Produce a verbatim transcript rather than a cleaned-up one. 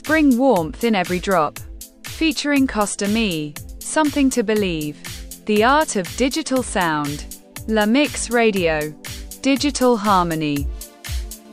Bring warmth in every drop. Featuring Costa Me, Something to Believe. The Art of Digital Sound. La Mix Radio. Digital Harmony.